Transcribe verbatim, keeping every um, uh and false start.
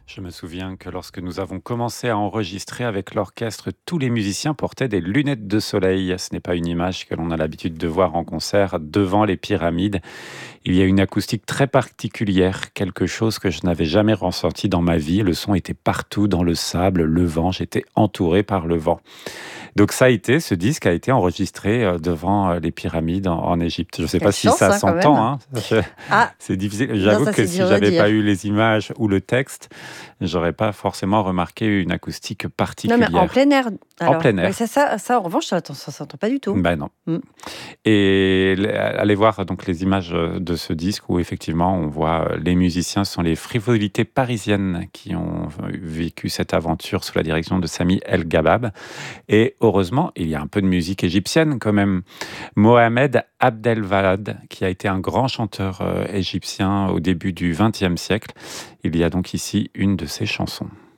Je me souviens que lorsque nous avons commencé à enregistrer avec l'orchestre, tous les musiciens portaient des lunettes de soleil. Ce n'est pas une image que l'on a l'habitude de voir en concert devant les pyramides. Il y a une acoustique très particulière, quelque chose que je n'avais jamais ressenti dans ma vie. Le son était partout dans le sable, le vent, j'étais entouré par le vent. Donc ça a été, ce disque a été enregistré euh, devant euh, les pyramides en, en Égypte. Je ne sais Quelle pas si chance, ça hein, quand s'entend, même. hein. Je- Ah, C'est difficile. non, J'avoue ça que c'est si dur à j'avais dire. pas eu les images ou le texte, j'aurais pas forcément remarqué une acoustique Non, mais en particulière. plein air, En alors. plein Oui, air. ça, ça, ça, en revanche, ça, ça s'entend pas du tout. Ben non. Mm. Et l- allez voir donc les images euh, de ce disque où effectivement on voit euh, les musiciens sont les frivolités parisiennes qui ont euh, vécu cette aventure sous la direction de Sami El Gabab. Et heureusement, il y a un peu de musique égyptienne quand même. Mohamed Abdelwahad, qui a été un grand chanteur euh, égyptien au début du vingtième siècle. Il y a donc ici une de ses chansons.